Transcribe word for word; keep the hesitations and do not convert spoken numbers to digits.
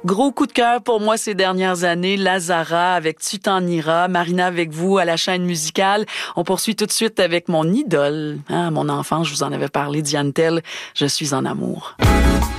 Gros coup de cœur pour moi ces dernières années, Lazara avec Tu t'en iras, Marina avec vous à la chaîne musicale. On poursuit tout de suite avec mon idole, hein, mon enfant, je vous en avais parlé, Diane Tell, Je suis en amour.